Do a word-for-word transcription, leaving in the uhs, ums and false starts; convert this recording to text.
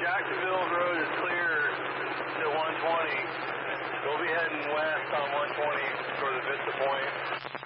Jacksonville Road is clear to one twenty. We'll be heading west on one twenty toward the Vista Point.